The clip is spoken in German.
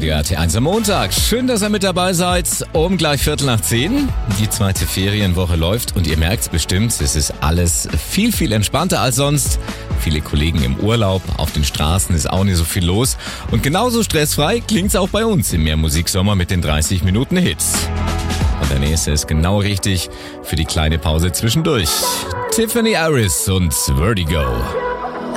Radio RT1 am Montag. Schön, dass ihr mit dabei seid. Um gleich 9:15. Die zweite Ferienwoche läuft und ihr merkt bestimmt, es ist alles viel, viel entspannter als sonst. Viele Kollegen im Urlaub, auf den Straßen ist auch nicht so viel los. Und genauso stressfrei klingt's auch bei uns im Mehrmusiksommer mit den 30 Minuten Hits. Und der nächste ist genau richtig für die kleine Pause zwischendurch. Tiffany Harris und Vertigo.